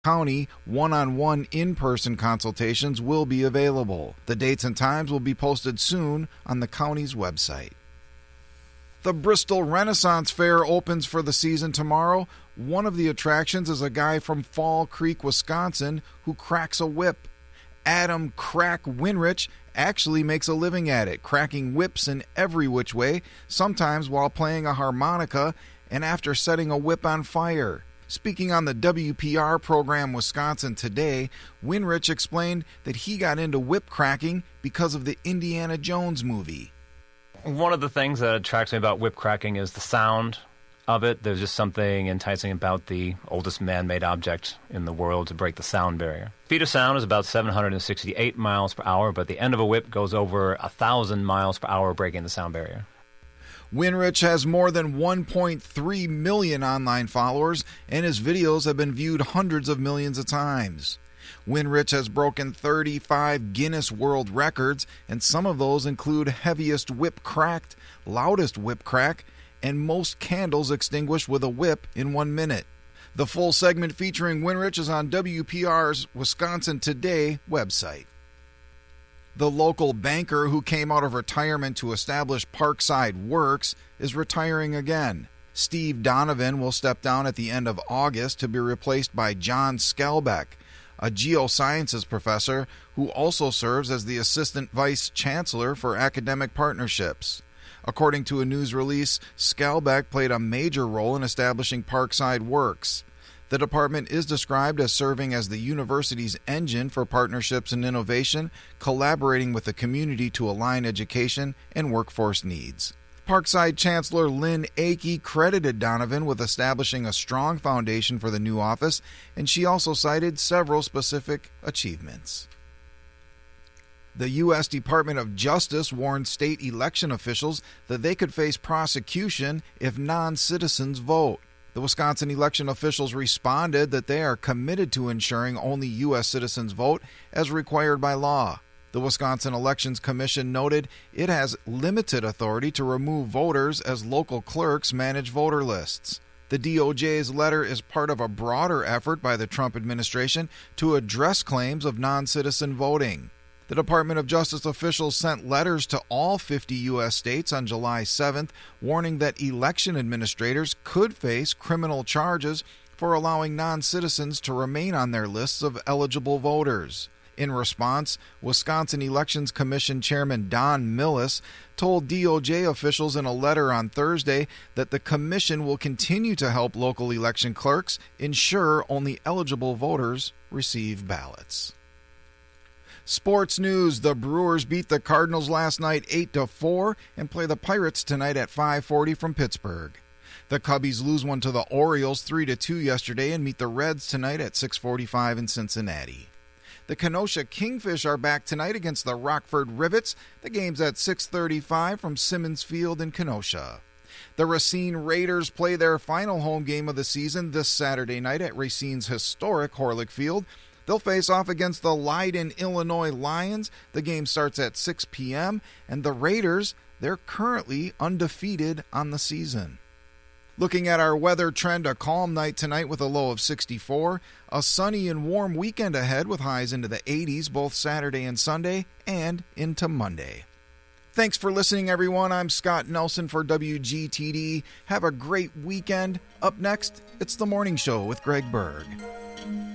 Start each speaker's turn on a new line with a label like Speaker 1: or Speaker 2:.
Speaker 1: County, one-on-one in-person consultations will be available. The dates and times will be posted soon on the county's website. The Bristol Renaissance Fair opens for the season tomorrow. One of the attractions is a guy from Fall Creek, Wisconsin, who cracks a whip. Adam Crack Winrich actually makes a living at it, cracking whips in every which way, sometimes while playing a harmonica and after setting a whip on fire. Speaking on the WPR program Wisconsin Today, Winrich explained that he got into whip cracking because of the Indiana Jones movie.
Speaker 2: One of the things that attracts me about whip cracking is the sound of it. There's just something enticing about the oldest man-made object in the world to break the sound barrier. Speed of sound is about 768 miles per hour, but the end of a whip goes over 1,000 miles per hour, breaking the sound barrier.
Speaker 1: Winrich has more than 1.3 million online followers, and his videos have been viewed hundreds of millions of times. Winrich has broken 35 Guinness World Records, and some of those include heaviest whip cracked, loudest whip crack, and most candles extinguished with a whip in 1 minute. The full segment featuring Winrich is on WPR's Wisconsin Today website. The local banker who came out of retirement to establish Parkside Works is retiring again. Steve Donovan will step down at the end of August to be replaced by John Skelbeck, a geosciences professor who also serves as the assistant vice chancellor for academic partnerships. According to a news release, Skelbeck played a major role in establishing Parkside Works. The department is described as serving as the university's engine for partnerships and innovation, collaborating with the community to align education and workforce needs. Parkside Chancellor Lynn Akey credited Donovan with establishing a strong foundation for the new office, and she also cited several specific achievements. The U.S. Department of Justice warned state election officials that they could face prosecution if non-citizens vote. The Wisconsin election officials responded that they are committed to ensuring only U.S. citizens vote as required by law. The Wisconsin Elections Commission noted it has limited authority to remove voters as local clerks manage voter lists. The DOJ's letter is part of a broader effort by the Trump administration to address claims of non-citizen voting. The Department of Justice officials sent letters to all 50 U.S. states on July 7th, warning that election administrators could face criminal charges for allowing non-citizens to remain on their lists of eligible voters. In response, Wisconsin Elections Commission Chairman Don Millis told DOJ officials in a letter on Thursday that the commission will continue to help local election clerks ensure only eligible voters receive ballots. Sports news. The Brewers beat the Cardinals last night 8-4 and play the Pirates tonight at 5:40 from Pittsburgh. The Cubbies lose one to the Orioles 3-2 yesterday and meet the Reds tonight at 6:45 in Cincinnati. The Kenosha Kingfish are back tonight against the Rockford Rivets. The game's at 6:35 from Simmons Field in Kenosha. The Racine Raiders play their final home game of the season this Saturday night at Racine's historic Horlick Field. They'll face off against the Leiden, Illinois Lions. The game starts at 6 p.m., and the Raiders, they're currently undefeated on the season. Looking at our weather trend, a calm night tonight with a low of 64. A sunny and warm weekend ahead with highs into the 80s both Saturday and Sunday and into Monday. Thanks for listening, everyone. I'm Scott Nelson for WGTD. Have a great weekend. Up next, it's The Morning Show with Greg Berg.